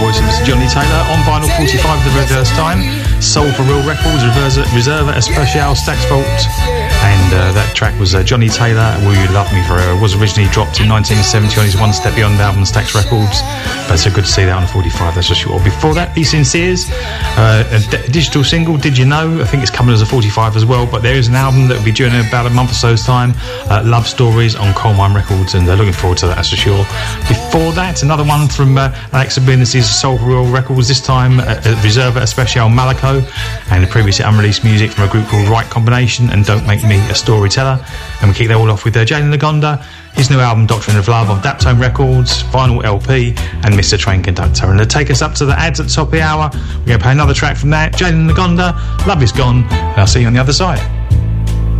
voice of Mr. Johnny Taylor on vinyl 45 the reverse time. Soul for Real Records, Reserva Especial, Stax Vault. And that track was Johnny Taylor, Will You Love Me Forever. Was originally dropped in 1970 on his One Step Beyond album, Stax Records. But it's so good to see that on 45, that's for sure. Before that, Be Sincere's a digital single, Did You Know? I think it's coming as a 45 as well, but there is an album that will be due in about a month or so's time, Love Stories on Coal Mine Records, and looking forward to that, that's for sure. Before that, another one from Alex Abinus' Soul for Real Records, this time Reserva Especial Malaco, and the previously unreleased music from a group called Right Combination and Don't Make Me a Storyteller. And we kick that all off with Jalen Lagonda, his new album Doctrine of Love on Daptone Records, vinyl LP, and Mr. Train Conductor. And to take us up to the ads at the top of the hour, we're going to play another track from that, Jalen Lagonda, Love Is Gone, and I'll see you on the other side.